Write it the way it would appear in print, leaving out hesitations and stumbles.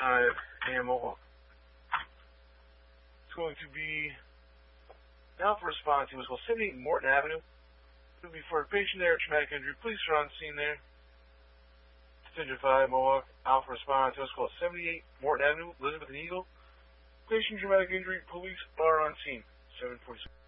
and Mohawk. It's going to be now for response. It was called 78 Morton Avenue. It will be for a patient there, traumatic injury. Police are on scene there. Detention 5, Mohawk. Alpha response. It was called 78 Morton Avenue, Elizabeth and Eagle. Patient traumatic injury. Police are on scene. 746.